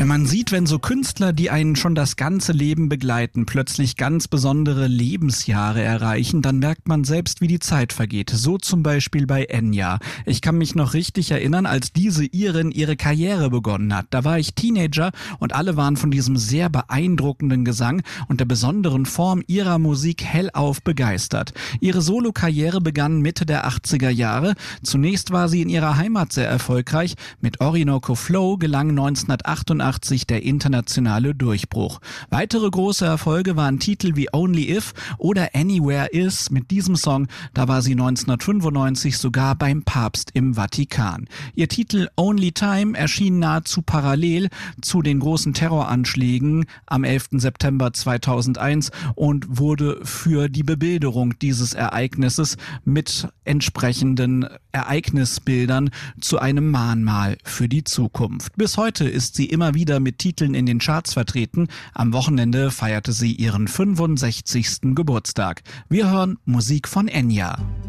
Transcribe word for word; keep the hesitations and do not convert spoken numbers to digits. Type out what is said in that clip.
Wenn man sieht, wenn so Künstler, die einen schon das ganze Leben begleiten, plötzlich ganz besondere Lebensjahre erreichen, dann merkt man selbst, wie die Zeit vergeht. So zum Beispiel bei Enya. Ich kann mich noch richtig erinnern, als diese Irin ihre Karriere begonnen hat. Da war ich Teenager und alle waren von diesem sehr beeindruckenden Gesang und der besonderen Form ihrer Musik hellauf begeistert. Ihre Solokarriere begann Mitte der achtziger Jahre. Zunächst war sie in ihrer Heimat sehr erfolgreich. Mit Orinoco Flow gelang neunzehnhundertachtundachtzig der internationale Durchbruch. Weitere große Erfolge waren Titel wie Only If oder Anywhere Is. Mit diesem Song, da war sie neunzehnhundertfünfundneunzig sogar beim Papst im Vatikan. Ihr Titel Only Time erschien nahezu parallel zu den großen Terroranschlägen am elften September zweitausendeins und wurde für die Bebilderung dieses Ereignisses mit entsprechenden Ereignisbildern zu einem Mahnmal für die Zukunft. Bis heute ist sie immer wieder mit Titeln in den Charts vertreten. Am Wochenende feierte sie ihren fünfundsechzigsten Geburtstag. Wir hören Musik von Enya.